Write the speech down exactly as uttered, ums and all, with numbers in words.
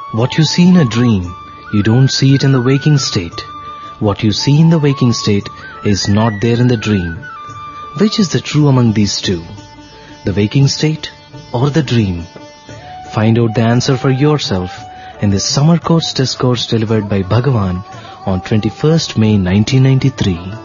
What you see in a dream, you don't see it in the waking state. What you see in the waking state is not there in the dream. Which is the true among these two? The waking state or the dream? Find out the answer for yourself in this summer course discourse delivered by Bhagavan on twenty-first May nineteen ninety-three.